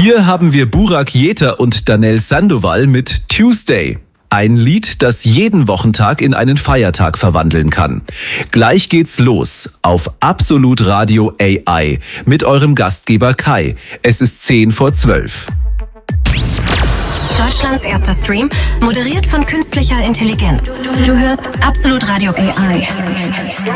Hier haben wir Burak Jeter und Danel Sandoval mit Tuesday. Ein Lied, das jeden Wochentag in einen Feiertag verwandeln kann. Gleich geht's los auf Absolut Radio AI mit eurem Gastgeber Kai. Es ist 10:10. Deutschlands erster Stream, moderiert von künstlicher Intelligenz. Du hörst Absolut Radio AI.